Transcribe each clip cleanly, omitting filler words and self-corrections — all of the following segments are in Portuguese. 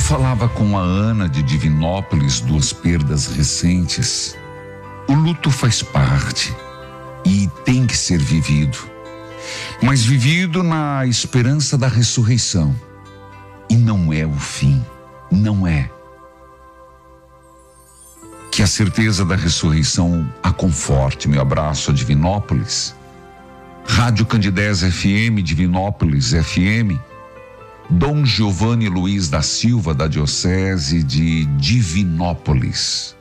falava com a Ana de Divinópolis, duas perdas recentes. O luto faz parte e tem que ser vivido, mas vivido na esperança da ressurreição. E não é o fim, não é. Que a certeza da ressurreição a conforte. Meu abraço a Divinópolis. Rádio Candidez FM, Divinópolis FM. Dom Giovanni Luiz da Silva, da Diocese de Divinópolis.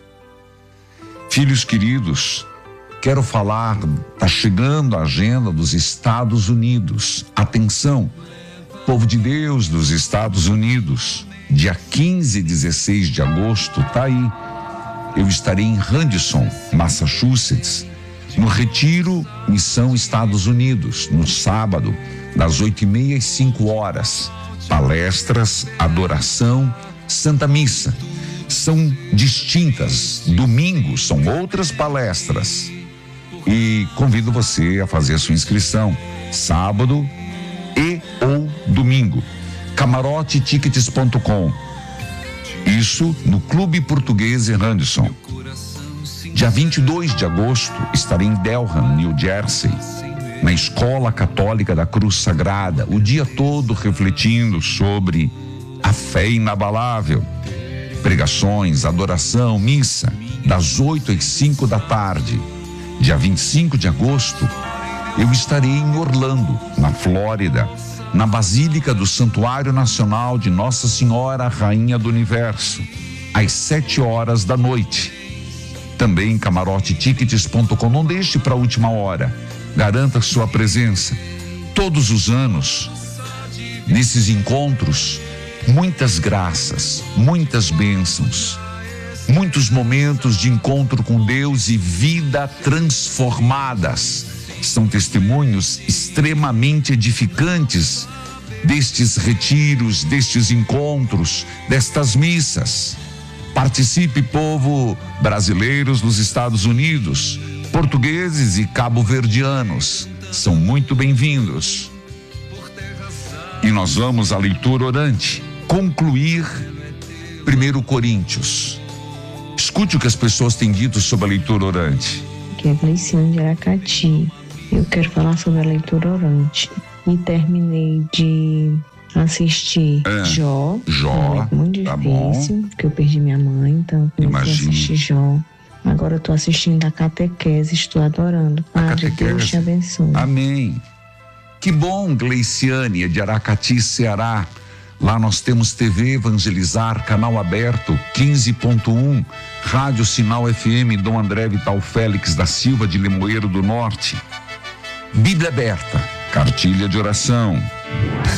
Filhos queridos, quero falar, está chegando a agenda dos Estados Unidos. Atenção, povo de Deus dos Estados Unidos, dia 15 e 16 de agosto, tá aí. Eu estarei em Henderson, Massachusetts, no Retiro Missão Estados Unidos, no sábado, das 8h30 às 5h. Palestras, adoração, Santa Missa. São distintas. Domingo são outras palestras. E convido você a fazer a sua inscrição. Sábado e ou domingo. CamaroteTickets.com. Isso no Clube Português em Henderson. Dia 22 de agosto estarei em Delham, New Jersey, na Escola Católica da Cruz Sagrada, o dia todo refletindo sobre a fé inabalável. Pregações, adoração, missa, das 8 às 5 da tarde. Dia 25 de agosto, eu estarei em Orlando, na Flórida, na Basílica do Santuário Nacional de Nossa Senhora, Rainha do Universo, às 7h da noite. Também CamaroteTickets.com. Não deixe para a última hora. Garanta sua presença. Todos os anos, nesses encontros, muitas graças, muitas bênçãos, muitos momentos de encontro com Deus e vida transformadas. São testemunhos extremamente edificantes destes retiros, destes encontros, destas missas. Participe, povo brasileiros nos Estados Unidos, portugueses e cabo-verdianos, são muito bem-vindos. E nós vamos à leitura orante, concluir 1 Coríntios. Escute o que as pessoas têm dito sobre a leitura orante. Aqui é Gleiciane de Aracati. Eu quero falar sobre a leitura orante. E terminei de assistir Jó. É muito difícil, porque eu perdi minha mãe, então eu comecei a assistir Jó. Agora eu estou assistindo a catequese, estou adorando. Padre, Deus te abençoe. Amém. Que bom, Gleiciane, de Aracati, Ceará. Lá nós temos TV Evangelizar, canal aberto, 15.1, Rádio Sinal FM, Dom André Vital Félix da Silva, de Limoeiro do Norte. Bíblia aberta, cartilha de oração.